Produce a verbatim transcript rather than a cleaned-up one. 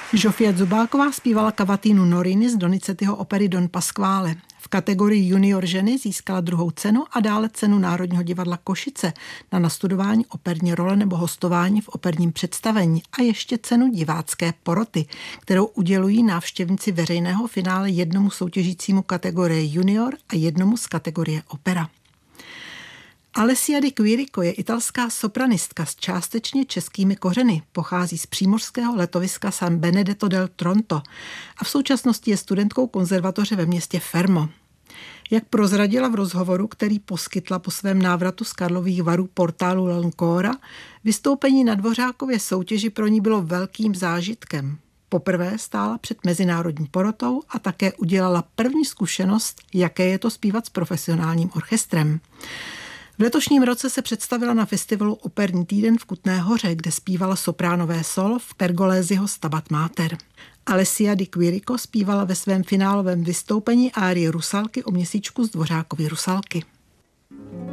Žofia Zubáková zpívala kavatinu Noriny z Donizettiho opery Don Pasquale. V kategorii junior ženy získala druhou cenu a dále cenu Národního divadla Košice na nastudování operní role nebo hostování v operním představení a ještě cenu divácké poroty, kterou udělují návštěvníci veřejného finále jednomu soutěžícímu kategorie junior a jednomu z kategorie opera. Alessia Di Quirico je italská sopranistka s částečně českými kořeny, pochází z přímořského letoviska San Benedetto del Tronto a v současnosti je studentkou konzervatoře ve městě Fermo. Jak prozradila v rozhovoru, který poskytla po svém návratu z Karlových Varů portálu L'Ancora, vystoupení na Dvořákově soutěži pro ní bylo velkým zážitkem. Poprvé stála před mezinárodní porotou a také udělala první zkušenost, jaké je to zpívat s profesionálním orchestrem. V letošním roce se představila na festivalu Operní týden v Kutné Hoře, kde zpívala sopránové solo v Pergolésiho Stabat Mater. Alessia Di Quirico zpívala ve svém finálovém vystoupení árii Rusalky o měsíčku z Dvořákovy Rusalky.